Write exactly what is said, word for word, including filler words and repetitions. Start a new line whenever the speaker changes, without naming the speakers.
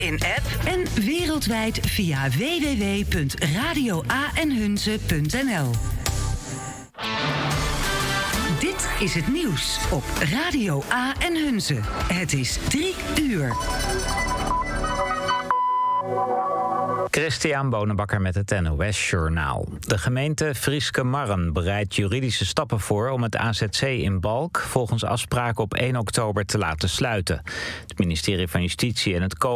in app en wereldwijd via w w w punt radio a en hunze punt n l. Dit is het nieuws op Radio A en Hunze. Het is drie uur.
Christian Bonenbakker met het N O S Journaal. De gemeente Frieske Marren bereidt juridische stappen voor om het A Z C in Balk volgens afspraken op één oktober te laten sluiten. Het ministerie van Justitie en het